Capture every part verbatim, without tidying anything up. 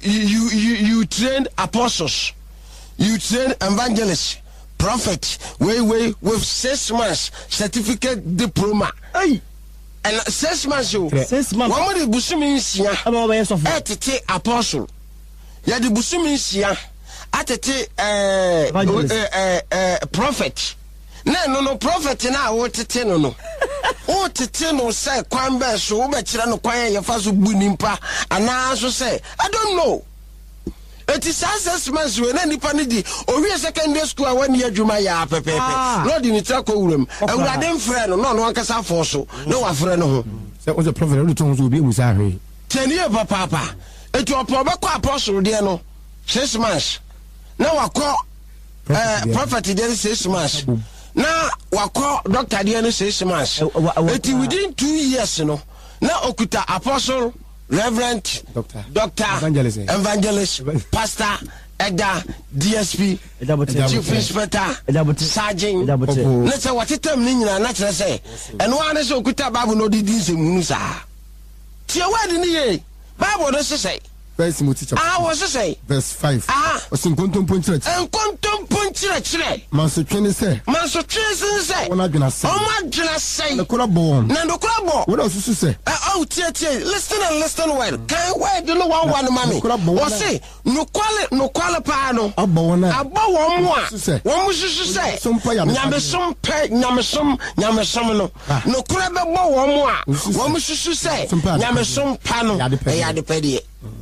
you you you train apostles, you train evangelists, prophets. Way way with six months certificate diploma. Hey. And six months you. Six months. One more the busumi sia. Aba ba yeso. Etete apostle. Ya the busumi sia. Atete eh eh eh prophet. Na no no prophet na wo tete no no. O tete no say kwan be so wo be kire no kwan ye fa so bu nimpa ana so say I don't know. It is assessments when any panidi or we secondary school when you adwuma ya pepepe. Lord in trako wuram. E wura dem frɛ no no no ankasa for so. No wa frɛ no ho. Say was a prophet who told you be musa hwe. Tenie papa papa. Etu opo be kɔ apostle de no six months. Na wakɔ eh prophet de six months. Na wakɔ doctor de no six months. Eti within two years no. Na okuta apostle Reverend, Doctor, Doctor, Evangelist, Evangelist Pastor, Eda, D S P, Chief Inspector, Sergeant. Let's say what it term nina natural say. And one is okuta Bible no did this in Musa. Tia what in the Bible does say. Verse Timothy I was to say verse five. Ah, was in quantum point church. And quantum point church. Master Twenty say. Master Twenty say. What I'm gonna say. Oh my goodness say. The color born. Nando color. What else you say? Oh, tia tia. Listen and listen well. Can't wait. You know one one mommy. What say? No quality. No quality. No. Abba one. Abba one more. One more. Say. Nyame some pay. Nyame some. Nyame some no. No quality. One more. One more. Say. Nyame some pano. Yadi pedi.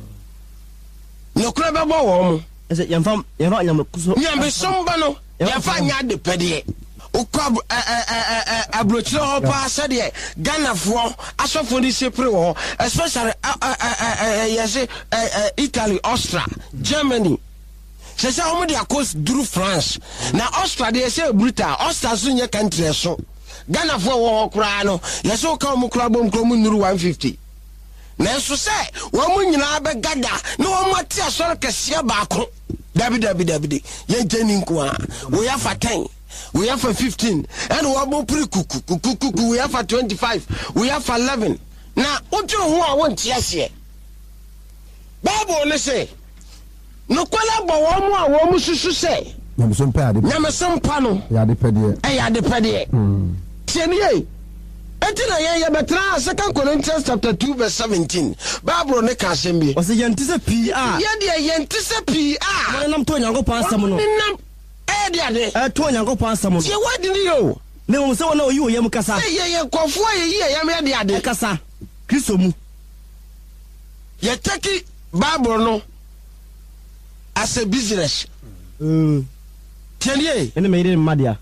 No crab about woman. Is it young fam? You're not young. Yambe somebano. Yafa nya de pedie. Ukab abrochlo pa said ye. Ghana for aso for this April, especially yes Italy, Austria, Germany. Se say omo de akos through France. Na Austria they say brutal. Austria so nya country so. Ghana for wo kra no. Yes o ka omo kra bom kro mu nuru one fifty. Nenso say wo nyina be gada na wo mati asore kese baako dabi dabi dabi ye jeni nko a we have for ten we have for fifteen and we bo pri kuku kuku we have for twenty-five we have for eleven na ojo ho a won tie ase Bible le say no kwala bo wo mu a wo mu susu say nyamsom pa ade nyamsom pa no ya de pede e ya de pede mm tieni Etina ye betra Second Corinthians chapter two verse seventeen. Bible ne ka sembe. O se yentise P A. Ye de yentise P A. Mo nam to Nyankopon asam no. Nam e de ade. E to Nyankopon asam no. Ye wadi ni yo. Ne mo se wona oyi oyam kasa. Ye ye kofo ye ye yam ye de ade. Kasa. Kristo mu. Ye take Bible no as a business. Mm. Tienye. Ene me ide madia.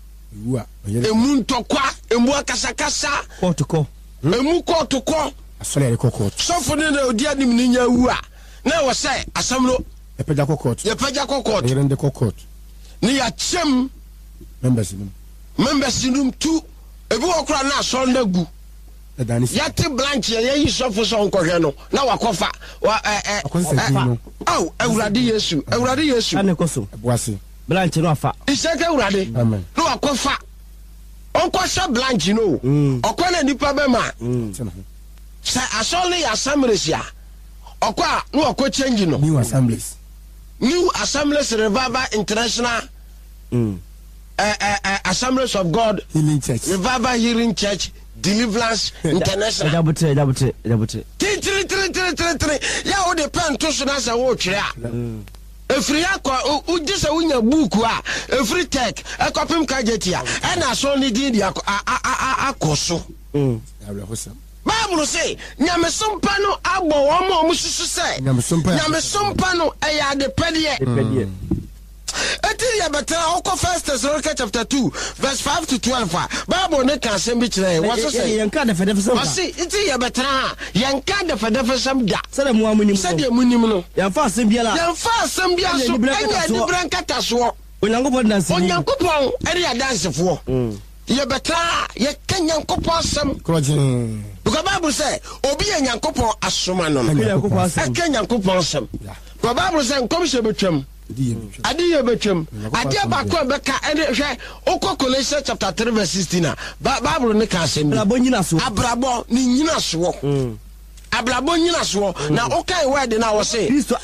Emu ntokwa emu akasakasa kotoko emu kotoko asole re kokot sofo ne na odi anim ni nya wu a na wo say asam no e peja kokot ye peja kokot e rende kokot ni ya chem members num members num tu ebi okra na so na gu e dani ya te blanche ye yi sofo so nkohwe no na wakofa wa eh eh oh awurade Yesu awurade Yesu ane koso eboase blanche no afa iseke awurade amen no wakofa onko sha blanche no okona nipa be ma say asole assemblies ya okwa no okwa change no new assemblies new assemblies revival international mm eh eh assemblies of God healing church revival healing church deliverance international dabote dabote dabote three three three three three ya o de pen to so na say wo twere a efri akwa ujise wunya buku a efri tech ekopim kajetia e na so ni din dia akoso mm Bible say nyamesompa no agbo wo ma omususu say nyamesompa no e ya de pedie pedie eti ya betra oko First Thessalonians chapter two verse five to twelve Bible ne kan sem bi kire what say yanka de fedefesam what say eti ya betra yanka de fedefesam da sede mu amunim sede munim no yanfa asem bia la yanfa asem bia so enya di branka taso onyankopon dance onyankopon eri dance fo ya betra ya kanyankopon asem krojin because Bible say obi yanyankopon asoma no yanyankopon asem kanyankopon asem because Bible say nkom se betwam Adiye betwem Adiye bakwa beka ene hwe okọ Colossians chapter three verse sixteen na Bible ne ka asem abrabo nyina so abrabo ni nyina so abrabo nyina so na okai word na wo say